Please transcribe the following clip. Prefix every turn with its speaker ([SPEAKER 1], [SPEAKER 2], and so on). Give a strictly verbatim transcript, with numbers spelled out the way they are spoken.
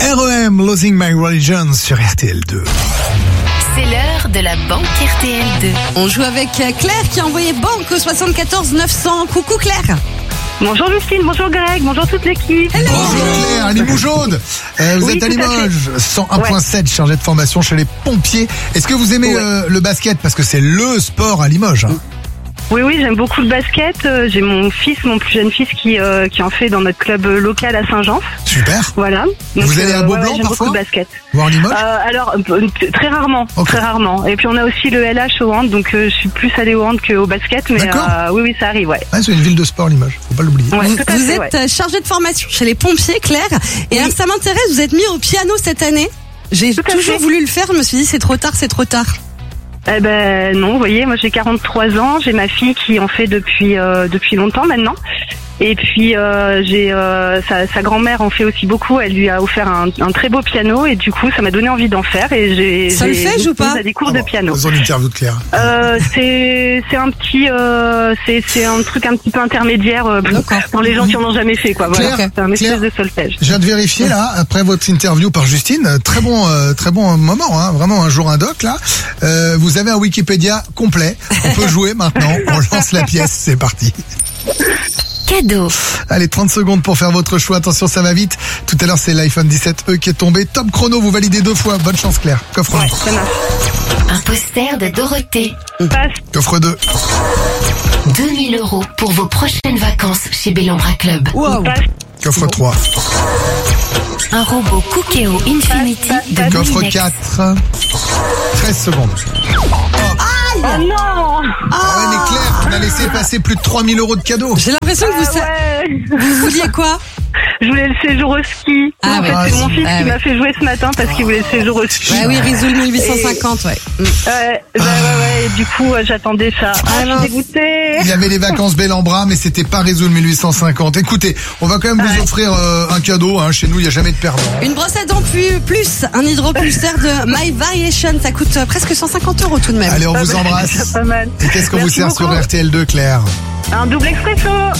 [SPEAKER 1] R E M, Losing My Religion sur R T L deux.
[SPEAKER 2] C'est l'heure de la banque R T L deux.
[SPEAKER 3] On joue avec Claire qui a envoyé banque au soixante-quatorze neuf cents. Coucou Claire.
[SPEAKER 4] Bonjour Justine, bonjour Greg, bonjour toute l'équipe.
[SPEAKER 3] Hello.
[SPEAKER 1] Bonjour Claire, à Limoges. Euh, vous
[SPEAKER 4] Oui,
[SPEAKER 1] êtes à
[SPEAKER 4] tout à
[SPEAKER 1] Limoges, cent un virgule sept, chargé de formation chez les pompiers. Est-ce que vous aimez
[SPEAKER 4] Ouais.
[SPEAKER 1] euh, le basket? Parce que c'est le sport à Limoges. Hein.
[SPEAKER 4] Oui, oui, j'aime beaucoup le basket. Euh, J'ai mon fils, mon plus jeune fils, qui euh, qui en fait dans notre club local à Saint-Jean.
[SPEAKER 1] Super.
[SPEAKER 4] Voilà. Donc,
[SPEAKER 1] Vous allez à
[SPEAKER 4] ouais,
[SPEAKER 1] Beaublanc
[SPEAKER 4] ouais, j'aime
[SPEAKER 1] parfois
[SPEAKER 4] beaucoup le basket.
[SPEAKER 1] Voir Limoges
[SPEAKER 4] Euh, alors euh, très rarement,
[SPEAKER 1] Ok.
[SPEAKER 4] très rarement. Et puis on a aussi le L H au hand, donc euh, je suis plus allée au hand qu'au basket, mais
[SPEAKER 1] D'accord.
[SPEAKER 4] euh, oui, oui, ça arrive, ouais.
[SPEAKER 1] Ouais, c'est une ville de sport Limoges, faut pas l'oublier.
[SPEAKER 4] Ouais,
[SPEAKER 3] Vous,
[SPEAKER 4] tout à
[SPEAKER 3] vous
[SPEAKER 4] fait,
[SPEAKER 3] êtes
[SPEAKER 4] ouais.
[SPEAKER 3] chargé de formation chez les pompiers, Claire. Et
[SPEAKER 4] Oui.
[SPEAKER 3] alors, ça m'intéresse, vous êtes mis au piano cette année. J'ai
[SPEAKER 4] Tout à
[SPEAKER 3] toujours
[SPEAKER 4] fait.
[SPEAKER 3] voulu le faire, je me suis dit c'est trop tard, c'est trop tard.
[SPEAKER 4] Eh ben non, vous voyez, moi j'ai quarante-trois ans, j'ai ma fille qui en fait depuis euh, depuis longtemps maintenant. Et puis euh, j'ai euh, sa, sa grand-mère en fait aussi beaucoup. Elle lui a offert un, un très beau piano et du coup ça m'a donné envie d'en faire et j'ai
[SPEAKER 3] Solfège
[SPEAKER 4] j'ai
[SPEAKER 3] ou pas
[SPEAKER 4] à des cours
[SPEAKER 1] Ah
[SPEAKER 4] de
[SPEAKER 1] bon,
[SPEAKER 4] piano.
[SPEAKER 1] faisons l'interview de Claire.
[SPEAKER 4] Euh, c'est c'est un petit euh, c'est c'est un truc un petit peu intermédiaire euh,
[SPEAKER 3] D'accord.
[SPEAKER 4] pour les gens qui en ont jamais fait quoi. Voilà,
[SPEAKER 1] Claire,
[SPEAKER 4] c'est un espèce
[SPEAKER 1] Claire.
[SPEAKER 4] de solfège.
[SPEAKER 1] Je viens de vérifier là, après votre interview par Justine, euh, très bon, euh, très bon moment, hein, vraiment un jour un doc là. Euh, vous avez un Wikipédia complet. On peut jouer maintenant. On lance la pièce, c'est parti.
[SPEAKER 2] Cadeau.
[SPEAKER 1] Allez, trente secondes pour faire votre choix. Attention, ça va vite. Tout à l'heure, c'est l'iPhone dix-sept E qui est tombé. Top chrono, vous validez deux fois. Bonne chance, Claire. Coffre
[SPEAKER 4] Ouais,
[SPEAKER 1] un.
[SPEAKER 4] ça marche.
[SPEAKER 2] Un poster de Dorothée.
[SPEAKER 4] Passe.
[SPEAKER 1] Coffre deux.
[SPEAKER 2] deux mille euros pour vos prochaines vacances chez Bellambra Club.
[SPEAKER 3] Wow.
[SPEAKER 4] Passe.
[SPEAKER 1] Coffre trois.
[SPEAKER 2] Un robot Cookéo Infinity de
[SPEAKER 1] Coffre
[SPEAKER 2] Moulinex.
[SPEAKER 1] quatre. treize secondes.
[SPEAKER 4] Oh non.
[SPEAKER 1] Ah ouais, mais Claire, on a laissé passer plus de trois mille euros de cadeaux.
[SPEAKER 3] J'ai l'impression que vous,
[SPEAKER 4] Ah
[SPEAKER 3] sa-
[SPEAKER 4] ouais.
[SPEAKER 3] vous vouliez quoi?
[SPEAKER 4] Je voulais le séjour au ski.
[SPEAKER 3] Ah
[SPEAKER 4] en
[SPEAKER 3] ouais.
[SPEAKER 4] fait,
[SPEAKER 1] Ah,
[SPEAKER 4] c'est mon
[SPEAKER 1] si.
[SPEAKER 4] fils
[SPEAKER 3] Ah
[SPEAKER 4] qui
[SPEAKER 3] ouais.
[SPEAKER 4] m'a fait jouer ce matin parce qu'il voulait le séjour au ski.
[SPEAKER 3] Bah oui, Risoul mille huit cent cinquante, ouais. Mm.
[SPEAKER 4] Ouais, bah, ouais, ouais, et du coup, euh, j'attendais ça. Ah, je
[SPEAKER 3] mince.
[SPEAKER 4] suis dégoûtée.
[SPEAKER 1] Il y avait les vacances Bellambra, mais c'était pas Résoul mille huit cent cinquante. Écoutez, on va quand même vous offrir euh, un cadeau. Hein. Chez nous, il n'y a jamais de perdant.
[SPEAKER 3] Une brosse à dents plus, plus un hydropulsaire de My Variation, ça coûte euh, presque cent cinquante euros tout de même.
[SPEAKER 1] Allez, on
[SPEAKER 4] Ah,
[SPEAKER 1] vous
[SPEAKER 4] bah,
[SPEAKER 1] embrasse.
[SPEAKER 4] c'est pas mal.
[SPEAKER 1] Et qu'est-ce qu'on vous
[SPEAKER 4] Merci
[SPEAKER 1] sert
[SPEAKER 4] beaucoup.
[SPEAKER 1] sur R T L deux, Claire?
[SPEAKER 4] Un double expresso.